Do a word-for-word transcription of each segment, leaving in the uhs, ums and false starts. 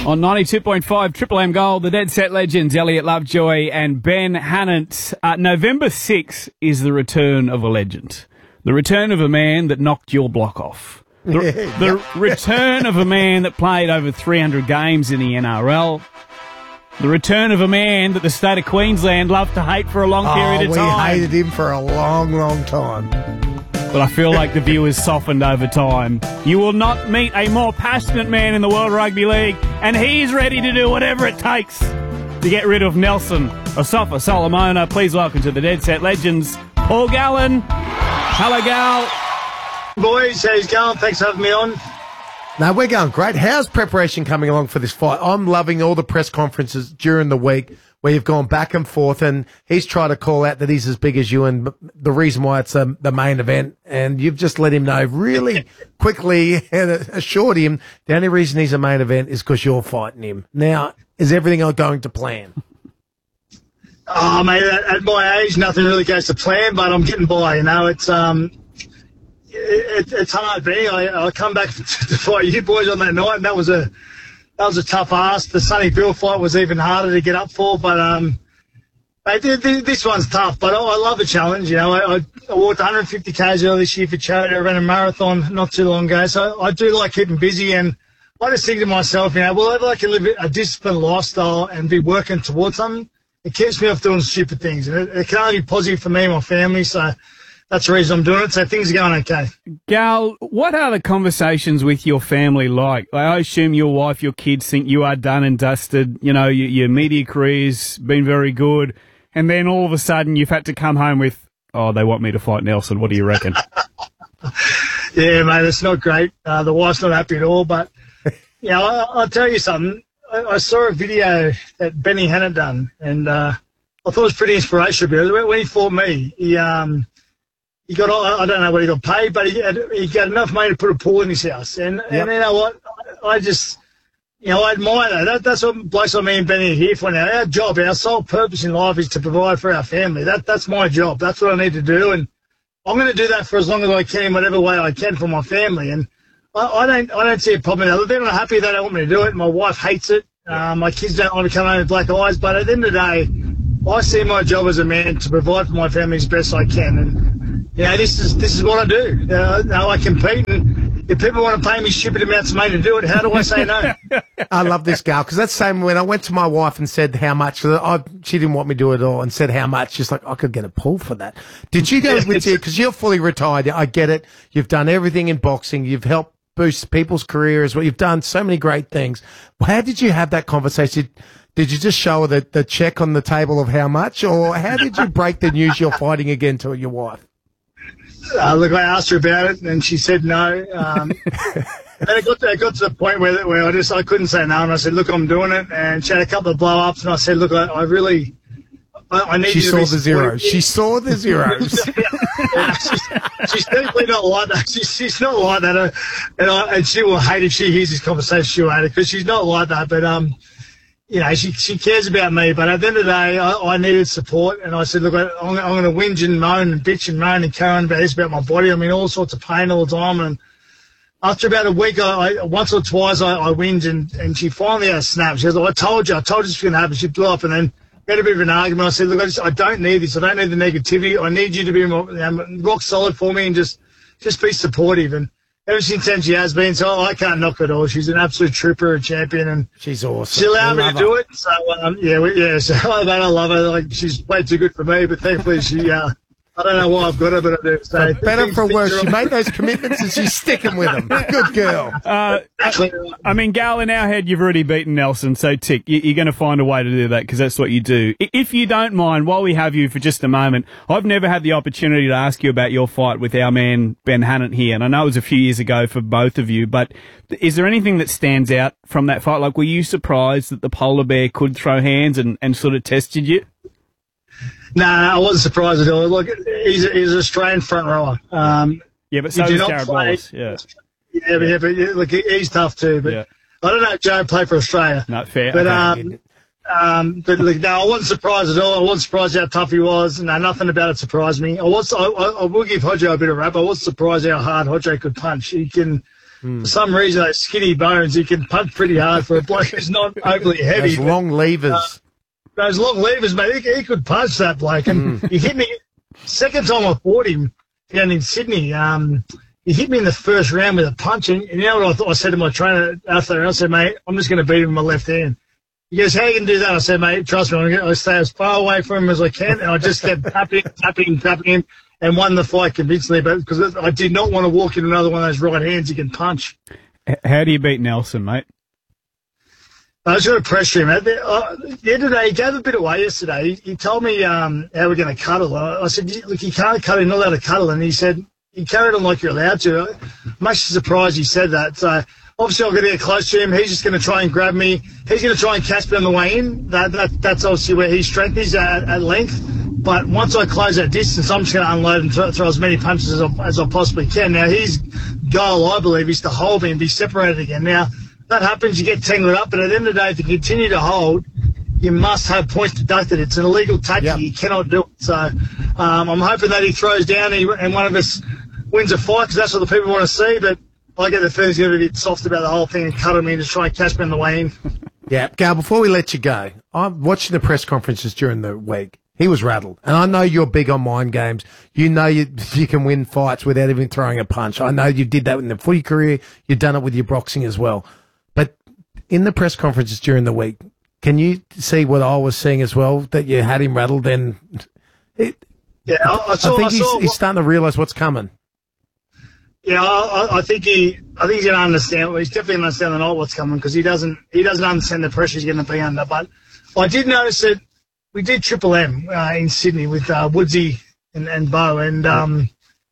On ninety-two point five Triple M Gold, the Dead Set Legends, Elliot Lovejoy and Ben Hannant. Uh, November sixth is the return of a legend. The return of a man that knocked your block off. The, the return of a man that played over three hundred games in the N R L. The return of a man that the state of Queensland loved to hate for a long period oh, of time. we hated him for a long, long time. But I feel like the view has softened over time. You will not meet a more passionate man in the World Rugby League, and he's ready to do whatever it takes to get rid of Nelson Asafa Solomona. Please welcome to the Dead Set Legends, Paul Gallen. Hello, Gal. Boys, how's it going? Thanks for having me on. No, we're going great. How's preparation coming along for this fight? I'm loving all the press conferences during the week where you've gone back and forth, and he's tried to call out that he's as big as you, and the reason why it's um, the main event, and you've just let him know really quickly and assured him the only reason he's a main event is because you're fighting him. Now, is everything going to plan? Oh, mate, at, at my age, nothing really goes to plan, but I'm getting by, you know. It's um, it, it's hard being. I, I come back to, to fight you boys on that night, and that was a that was a tough ask. The Sonny Bill fight was even harder to get up for, but um, mate, this one's tough. But I, I love a challenge. You know, I, I walked one hundred fifty kays earlier this year for charity. I ran a marathon not too long ago, so I do like keeping busy. And I just think to myself, you know, well, I can live a disciplined lifestyle and be working towards something, it keeps me off doing stupid things. And it, it can only be positive for me and my family, so that's the reason I'm doing it. So things are going okay. Gal, what are the conversations with your family like? I assume your wife, your kids think you are done and dusted. You know, your, your media career's been very good. And then all of a sudden you've had to come home with, oh, they want me to fight Nelson. What do you reckon? Yeah, mate, it's not great. Uh, the wife's not happy at all. But, you know, I, I'll tell you something. I, I saw a video that Benny Hannant done, and uh, I thought it was pretty inspirational. When he fought me, he... um. He got, I don't know what he got paid, but he had, he got enough money to put a pool in his house. And, yep. and you know what? I just, you know, I admire that. that that's what blokes like me and Benny are here for now. Our job, our sole purpose in life is to provide for our family. That That's my job. That's what I need to do. And I'm going to do that for as long as I can, whatever way I can for my family. And I, I don't I don't see a problem in that. They're not happy. They don't want me to do it. My wife hates it. Um, my kids don't want to come home with black eyes. But at the end of the day, I see my job as a man to provide for my family as best I can. And, you know, this is this is what I do. Uh, now I compete, and if people want to pay me stupid amounts of money to do it, how do I say no? I love this gal, because that's the same when I went to my wife and said how much. I, she didn't want me to do it at all, and said how much. She's like, I could get a pull for that. Did you go with you? Because you're fully retired. I get it. You've done everything in boxing. You've helped boost people's careers. Well, you've done so many great things. How did you have that conversation? Did you just show her the, the check on the table of how much, or how did you break the news you're fighting again to your wife? Uh, look, I asked her about it, and she said no. Um, and it got, to, it got to the point where, where I just I couldn't say no, and I said, look, I'm doing it. And she had a couple of blow-ups, and I said, look, I, I really, I, I need she you to saw be the zeros. She saw the zeros. yeah, she's, she's definitely not like that. She's, she's not like that. Uh, and, I, and she will hate if she hears this conversation. She'll hate it, because she's not like that. But, um, you know, she she cares about me, but at the end of the day, I, I needed support, and I said, look, I, I'm, I'm going to whinge and moan and bitch and moan and carry on about this, about my body. I mean, all sorts of pain all the time, and after about a week, I, I once or twice, I, I whinge, and, and she finally had a snap. She goes, I told you, I told you this was going to happen. She blew up, and then we had a bit of an argument. I said, look, I, just, I don't need this. I don't need the negativity. I need you to be um, rock solid for me and just, just be supportive. And ever since then, she has been, so I can't knock it all. She's an absolute trooper, a champion, and she's awesome. She allowed me to do it. So, um, yeah, we, yeah, so I love her. Like, she's way too good for me, but thankfully she, uh, I don't know why I've got her, but I do. So, for better for worse, she made those commitments and she's sticking with them. Good girl. Uh, I, I mean, Gal, in our head, you've already beaten Nelson, so tick. You're going to find a way to do that, because that's what you do. If you don't mind, while we have you for just a moment, I've never had the opportunity to ask you about your fight with our man Ben Hannant here, and I know it was a few years ago for both of you, but is there anything that stands out from that fight? Like, were you surprised that the polar bear could throw hands and, and sort of tested you? No, nah, I wasn't surprised at all. Look, he's, a, he's an Australian front rower. Um, yeah, but so is Jared Wallace. Yeah. Yeah, but, yeah, but look, he's tough too. But yeah. I don't know if Joe played for Australia. Not fair. But, okay. um, um, but look, no, I wasn't surprised at all. I wasn't surprised how tough he was. No, nothing about it surprised me. I was, I, I will give Hodjo a bit of rap. I was surprised how hard Hodjo could punch. He can, For some reason, those skinny bones, he can punch pretty hard for a bloke who's not overly heavy. Those long levers. Uh, those long levers, mate, he, he could punch that bloke. And mm. he hit me, second time I fought him down in Sydney, um, he hit me in the first round with a punch. And you know what I thought? I said to my trainer after, I said, mate, I'm just going to beat him with my left hand. He goes, how are you going to do that? I said, mate, trust me, I'm going to stay as far away from him as I can. And I just kept tapping, tapping, tapping him and won the fight convincingly. But because I did not want to walk in another one of those right hands he can punch. How do you beat Nelson, mate? I was going to pressure him. At the, uh, the end of the day, he gave a bit away yesterday. He, he told me um, how we're going to cuddle. I, I said, look, you can't cuddle, you're not allowed to cuddle. And he said, you carried on like you're allowed to. Much surprised he said that. So obviously I'm going to get close to him. He's just going to try and grab me. He's going to try and catch me on the way in. That, that That's obviously where his strength is at, at length. But once I close that distance, I'm just going to unload and throw, throw as many punches as I, as I possibly can. Now, his goal, I believe, is to hold me and be separated again. Now, that happens, you get tangled up, but at the end of the day, if you continue to hold, you must have points deducted. It's an illegal tactic. Yep. You cannot do it. So um, I'm hoping that he throws down and one of us wins a fight because that's what the people want to see. But I get the feeling he's going to be a bit soft about the whole thing and cut him in to try and catch me on the way in. Yeah, Gal, before we let you go, I'm watching the press conferences during the week. He was rattled. And I know you're big on mind games. You know you you can win fights without even throwing a punch. I know you did that in the footy career. You've done it with your boxing as well. But in the press conferences during the week, can you see what I was seeing as well, that you had him rattled? And it, yeah, I, I, saw, I think I saw he's, he's starting to realise what's coming. Yeah, I, I think he, I think he's going to understand. Well, he's definitely going to understand the what's coming because he doesn't, he doesn't understand the pressure he's going to be under. But I did notice that we did Triple M uh, in Sydney with uh, Woodsy and, and Bo, and um,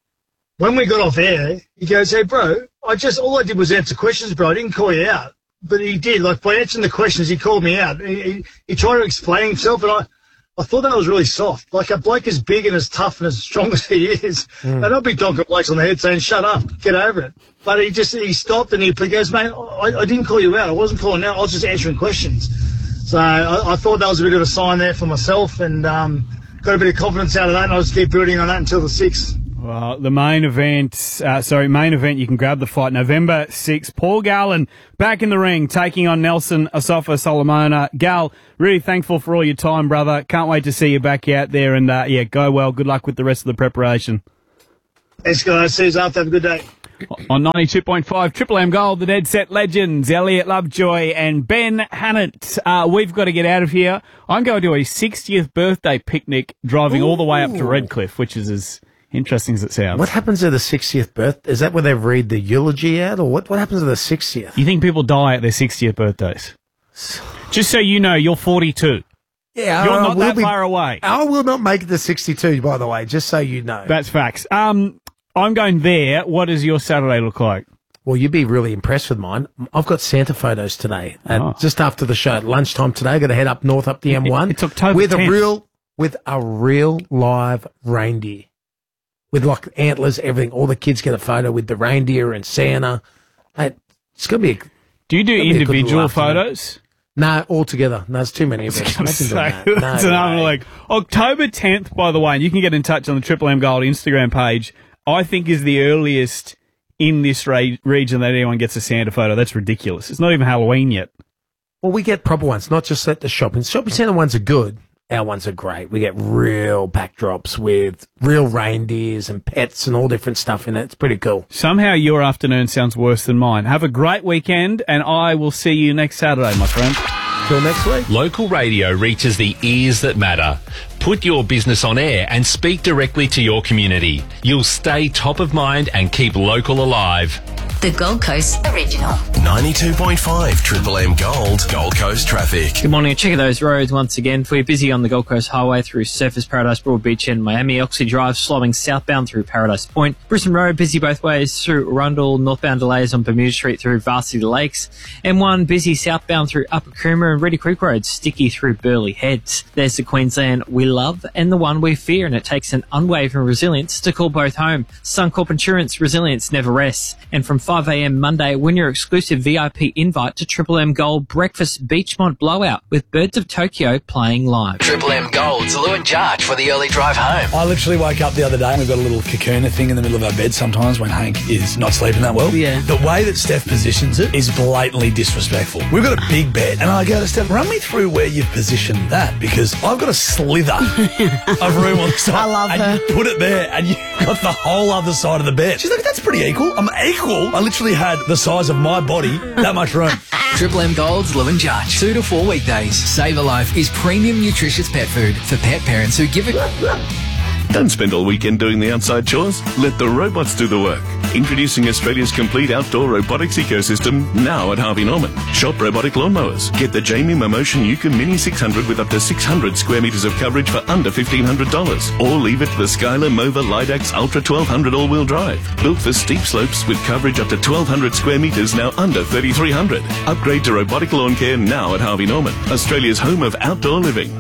when we got off air, he goes, "Hey, bro, I just all I did was answer questions, bro. I didn't call you out." But he did. Like, by answering the questions, he called me out. He, he, he tried to explain himself, and I, I thought that was really soft. Like, a bloke as big and as tough and as strong as he is, mm. and I'll be donking blokes on the head saying, "Shut up, get over it." But he just, he stopped and he, he goes, "Mate, I, I didn't call you out. I wasn't calling out. I was just answering questions." So I, I thought that was a bit of a sign there for myself, and um, got a bit of confidence out of that, and I'll just keep building on that until the sixth. Well, the main event, uh, sorry, main event, you can grab the fight November sixth. Paul Gallen back in the ring, taking on Nelson Asafa Solomona. Gal, really thankful for all your time, brother. Can't wait to see you back out there, and uh, yeah, go well. Good luck with the rest of the preparation. Thanks, guys. See you after. Have a good day. On ninety-two point five Triple M Gold, the Dead Set Legends, Elliot Lovejoy and Ben Hannant. Uh, we've got to get out of here. I'm going to a sixtieth birthday picnic driving Ooh. all the way up to Redcliffe, which is as interesting as it sounds. What happens at the sixtieth birthday? Is that where they read the eulogy out, or what, what happens at the sixtieth? You think people die at their sixtieth birthdays? Just so you know, you're forty-two. Yeah, You're I not will that be, far away. I will not make it to sixty-two, by the way, just so you know. That's facts. Um, I'm going there. What does your Saturday look like? Well, you'd be really impressed with mine. I've got Santa photos today. And oh. just after the show at lunchtime today, I've got to head up north up the M one. It's October with tenth. a real with a real live reindeer. With like antlers, everything. All the kids get a photo with the reindeer and Santa. Hey, it's gonna be a, Do you do individual photos? No, all together. No, there's too many of us. Imagine doing that. No That's another like October tenth, by the way, and you can get in touch on the Triple M Gold Instagram page. I think is the earliest in this re- region that anyone gets a Santa photo. That's ridiculous. It's not even Halloween yet. Well, we get proper ones, not just at the shopping. Shopping centre ones are good. Our ones are great. We get real backdrops with real reindeers and pets and all different stuff in it. It's pretty cool. Somehow your afternoon sounds worse than mine. Have a great weekend, and I will see you next Saturday, my friend. Till next week. Local radio reaches the ears that matter. Put your business on air and speak directly to your community. You'll stay top of mind and keep local alive. The Gold Coast Original. ninety-two point five Triple M Gold, Gold Coast traffic. Good morning. Check those roads once again. If we're busy on the Gold Coast Highway through Surfers Paradise, Broadbeach and Miami, Oxley Drive slowing southbound through Paradise Point. Brisbane Road busy both ways through Arundel, northbound delays on Bermuda Street through Varsity Lakes. M one busy southbound through Upper Coomera and Reedy Creek Road sticky through Burleigh Heads. There's the Queensland we love and the one we fear, and it takes an unwavering resilience to call both home. Suncorp Insurance, resilience never rests. And from five a.m. Monday, win your exclusive V I P invite to Triple M Gold Breakfast Beachmont Blowout with Birds of Tokyo playing live. Triple M Gold's Lou and Jarch for the early drive home. I literally woke up the other day and we've got a little cocoon thing in the middle of our bed sometimes when Hank is not sleeping that well. Yeah. The way that Steph positions it is blatantly disrespectful. We've got a big bed and I go to Steph, run me through where you've positioned that because I've got a slither of room on the side. I love and her. you put it there and you've got the whole other side of the bed. She's like, that's pretty equal. I'm equal. I literally had the size of my body, that much room. Triple M Gold's Lou and Jarch. Two to four weekdays. Save a Life is premium nutritious pet food for pet parents who give it... Don't spend all weekend doing the outside chores. Let the robots do the work. Introducing Australia's complete outdoor robotics ecosystem now at Harvey Norman. Shop robotic lawnmowers. Get the Jamie Momotion Yuka Mini six hundred with up to six hundred square metres of coverage for under fifteen hundred dollars. Or leave it to the Skylar Mova Lidax Ultra twelve hundred all-wheel drive. Built for steep slopes with coverage up to twelve hundred square metres now under thirty-three hundred. Upgrade to robotic lawn care now at Harvey Norman. Australia's home of outdoor living.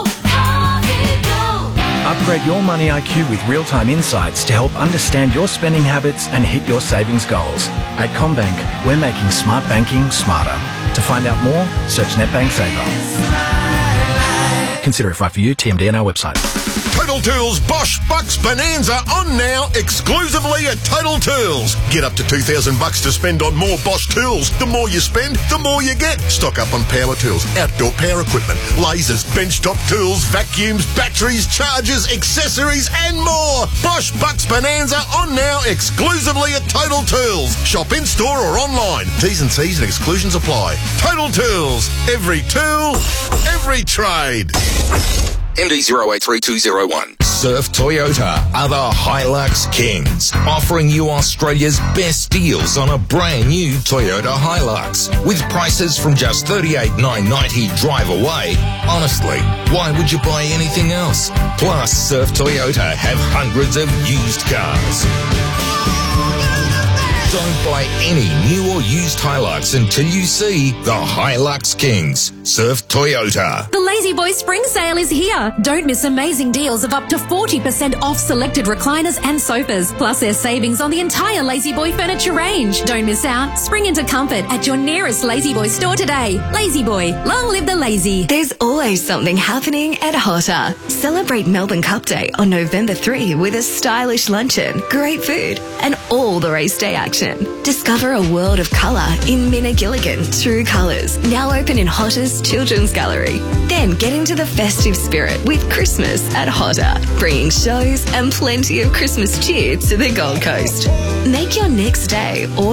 Upgrade your money I Q with real-time insights to help understand your spending habits and hit your savings goals. At CommBank, we're making smart banking smarter. To find out more, search NetBank Saver. Consider if right for you, T M D on our website. Total Tools Bosch Bucks Bonanza on now exclusively at Total Tools. Get up to two thousand bucks to spend on more Bosch tools. The more you spend, the more you get. Stock up on power tools, outdoor power equipment, lasers, benchtop tools, vacuums, batteries, chargers, accessories and more. Bosch Bucks Bonanza on now exclusively at Total Tools. Shop in store or online. T's and C's and exclusions apply. Total Tools. Every tool, every trade. M D zero eight three two zero one. Surf Toyota are the Hilux Kings, offering you Australia's best deals on a brand new Toyota Hilux. With prices from just thirty-eight thousand nine hundred ninety dollars drive away. Honestly, why would you buy anything else? Plus, Surf Toyota have hundreds of used cars. Don't buy any new or used Hilux until you see the Hilux Kings. Surf Toyota. The Lazy Boy Spring Sale is here. Don't miss amazing deals of up to forty percent off selected recliners and sofas. Plus there's savings on the entire Lazy Boy furniture range. Don't miss out. Spring into comfort at your nearest Lazy Boy store today. Lazy Boy, long live the lazy. There's always something happening at Hotter. Celebrate Melbourne Cup Day on November third with a stylish luncheon, great food, and all the race day action. Discover a world of colour in Minna Gilligan True Colours, now open in Hotter's Children's Gallery. Then get into the festive spirit with Christmas at Hotter, bringing shows and plenty of Christmas cheer to the Gold Coast. Make your next day all